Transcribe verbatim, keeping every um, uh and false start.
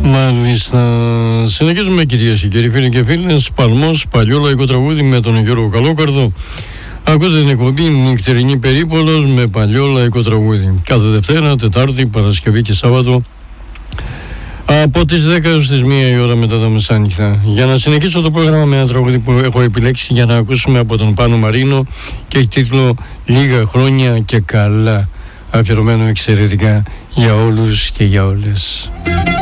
Μάλιστα. Συνεχίζουμε, κυρίες και κύριοι, φίλοι και φίλες. Παλμός, παλιό λαϊκό τραγούδι με τον Γιώργο Καλόκαρδο. Ακούτε την εκπομπή Νυχτερινή Περίπολος με παλιό λαϊκό τραγούδι. Κάθε Δευτέρα, Τετάρτη, Παρασκευή και Σάββατο από τις δέκα έως τις μία η ώρα μετά τα μεσάνυχτα. Για να συνεχίσω το πρόγραμμα με ένα τραγούδι που έχω επιλέξει για να ακούσουμε από τον Πάνο Μαρίνο και έχει τίτλο «Λίγα χρόνια και καλά», αφιερωμένο εξαιρετικά για όλους και για όλες.